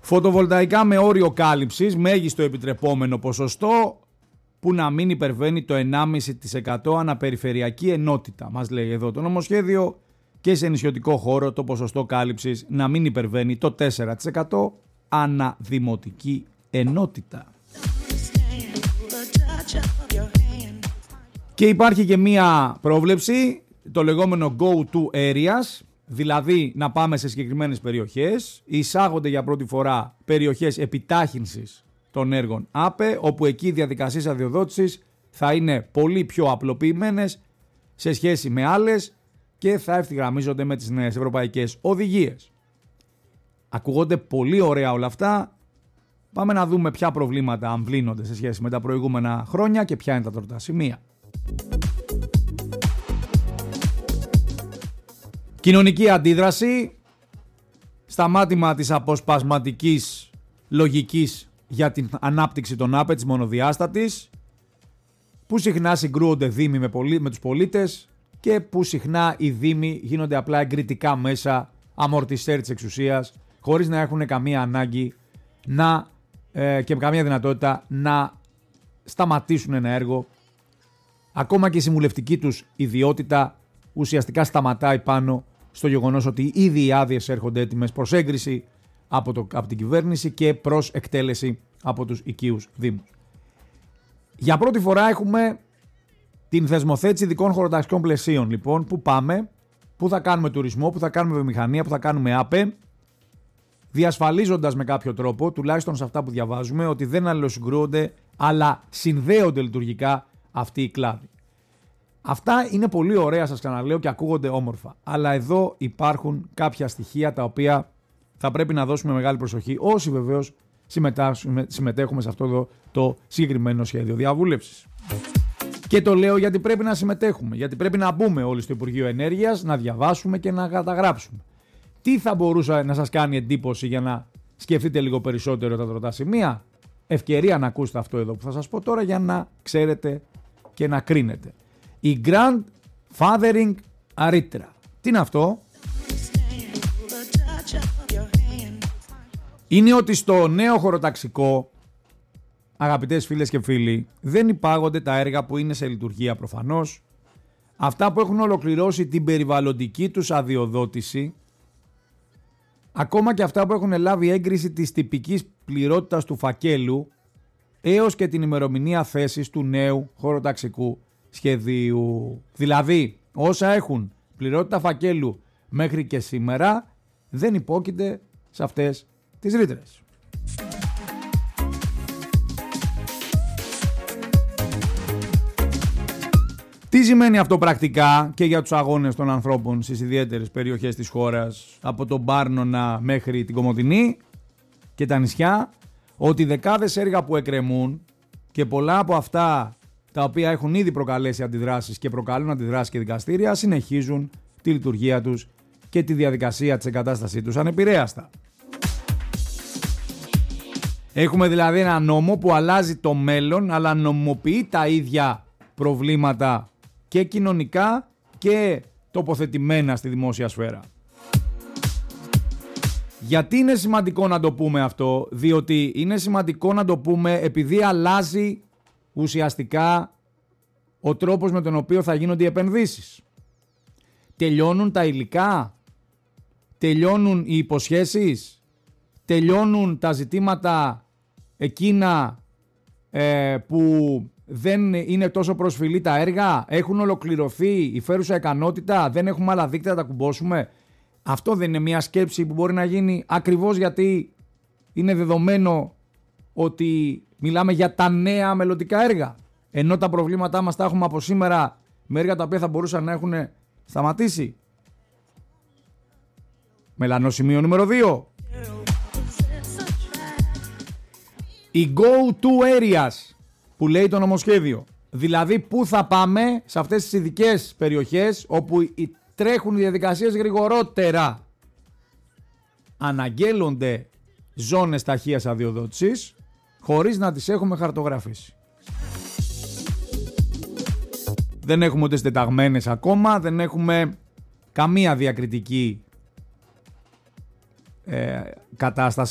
Φωτοβολταϊκά με όριο κάλυψης, μέγιστο επιτρεπόμενο ποσοστό που να μην υπερβαίνει το 1,5% αναπεριφερειακή ενότητα. Μας λέει εδώ το νομοσχέδιο, και σε νησιωτικό χώρο το ποσοστό κάλυψης να μην υπερβαίνει το 4% αναδημοτική ενότητα. Και υπάρχει και μία πρόβλεψη, το λεγόμενο go-to areas, δηλαδή να πάμε σε συγκεκριμένες περιοχές. Εισάγονται για πρώτη φορά περιοχές επιτάχυνσης των έργων ΑΠΕ, όπου εκεί οι διαδικασίες αδειοδότησης θα είναι πολύ πιο απλοποιημένες σε σχέση με άλλες και θα ευθυγραμμίζονται με τις νέες ευρωπαϊκές οδηγίες. Ακούγονται πολύ ωραία όλα αυτά. Πάμε να δούμε ποια προβλήματα αμβλύνονται σε σχέση με τα προηγούμενα χρόνια και ποια είναι τα τροτά σημεία. Κοινωνική αντίδραση, σταμάτημα της αποσπασματικής λογικής για την ανάπτυξη των ΑΠΕ, της μονοδιάστατης, που συχνά συγκρούονται δήμοι με τους πολίτες και που συχνά οι δήμοι γίνονται απλά εγκριτικά μέσα, αμορτισέρ της εξουσίας, χωρίς να έχουν καμία ανάγκη και καμία δυνατότητα να σταματήσουν ένα έργο. Ακόμα και η συμβουλευτική τους ιδιότητα ουσιαστικά σταματάει πάνω στο γεγονός ότι ήδη οι άδειες έρχονται έτοιμες προς έγκριση από την κυβέρνηση και προς εκτέλεση από τους οικείους δήμους. Για πρώτη φορά έχουμε την θεσμοθέτηση ειδικών χωροταξικών πλαισίων, λοιπόν, που πάμε, που θα κάνουμε τουρισμό, που θα κάνουμε βιομηχανία, που θα κάνουμε ΑΠΕ, διασφαλίζοντας με κάποιο τρόπο, τουλάχιστον σε αυτά που διαβάζουμε, ότι δεν αλληλοσυγκρούονται, αλλά συνδέονται λειτουργικά αυτοί οι κλάδοι. Αυτά είναι πολύ ωραία, σας ξαναλέω, και ακούγονται όμορφα. Αλλά εδώ υπάρχουν κάποια στοιχεία τα οποία θα πρέπει να δώσουμε μεγάλη προσοχή, όσοι βεβαίως συμμετέχουμε σε αυτό εδώ το συγκεκριμένο σχέδιο διαβούλευσης. Και το λέω γιατί πρέπει να συμμετέχουμε, γιατί πρέπει να μπούμε όλοι στο Υπουργείο Ενέργειας, να διαβάσουμε και να καταγράψουμε. Τι θα μπορούσε να σας κάνει εντύπωση για να σκεφτείτε λίγο περισσότερο τα τροτά σημεία? Ευκαιρία να ακούσετε αυτό εδώ που θα σας πω τώρα για να ξέρετε και να κρίνετε. Η Grandfathering Aritra. Τι είναι αυτό? Είναι ότι στο νέο χωροταξικό, αγαπητές φίλες και φίλοι, δεν υπάγονται τα έργα που είναι σε λειτουργία προφανώς. Αυτά που έχουν ολοκληρώσει την περιβαλλοντική τους αδειοδότηση, ακόμα και αυτά που έχουν λάβει έγκριση της τυπικής πληρότητας του φακέλου, έως και την ημερομηνία θέσης του νέου χωροταξικού σχεδίου. Δηλαδή, όσα έχουν πληρότητα φακέλου μέχρι και σήμερα, δεν υπόκειται σε αυτές τις ρήτρες. Τι σημαίνει αυτό πρακτικά και για τους αγώνες των ανθρώπων στις ιδιαίτερες περιοχές της χώρας, από τον Πάρνονα μέχρι την Κομοτηνή και τα νησιά? Ότι δεκάδες έργα που εκκρεμούν και πολλά από αυτά τα οποία έχουν ήδη προκαλέσει αντιδράσεις και προκαλούν αντιδράσεις και δικαστήρια, συνεχίζουν τη λειτουργία τους και τη διαδικασία της εγκατάστασής τους ανεπηρέαστα. Έχουμε δηλαδή ένα νόμο που αλλάζει το μέλλον, αλλά νομιμοποιεί τα ίδια προβλήματα και κοινωνικά και τοποθετημένα στη δημόσια σφαίρα. Γιατί είναι σημαντικό να το πούμε αυτό? Διότι είναι σημαντικό να το πούμε επειδή αλλάζει ουσιαστικά ο τρόπος με τον οποίο θα γίνονται οι επενδύσεις. Τελειώνουν τα υλικά, τελειώνουν οι υποσχέσεις, τελειώνουν τα ζητήματα εκείνα που δεν είναι τόσο προσφυλή τα έργα, έχουν ολοκληρωθεί η φέρουσα ικανότητα, δεν έχουμε άλλα δίκτυα να τα κουμπώσουμε. Αυτό δεν είναι μια σκέψη που μπορεί να γίνει ακριβώς γιατί είναι δεδομένο ότι μιλάμε για τα νέα μελλοντικά έργα, ενώ τα προβλήματά μας τα έχουμε από σήμερα με έργα τα οποία θα μπορούσαν να έχουν σταματήσει? Μελανό σημείο νούμερο 2. Οι go-to areas που λέει το νομοσχέδιο. Δηλαδή πού θα πάμε σε αυτές τις ειδικές περιοχές όπου τρέχουν οι διαδικασίες γρηγορότερα. Αναγγέλλονται ζώνες ταχείας αδειοδότησης χωρίς να τις έχουμε χαρτογραφήσει. Δεν έχουμε ούτε συντεταγμένες ακόμα, δεν έχουμε καμία διακριτική κατάσταση.